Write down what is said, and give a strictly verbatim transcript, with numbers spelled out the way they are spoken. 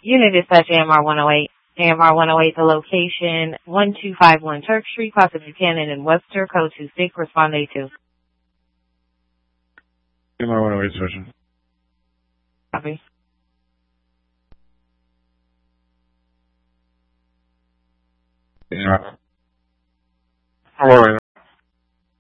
Unit dispatch A M R one oh eight. A M R one oh eight, the location, one two five one Turk Street, Plaza Buchanan in Webster, code two six, respond A two. A M R one oh eight, session. Copy. Yeah. Hello,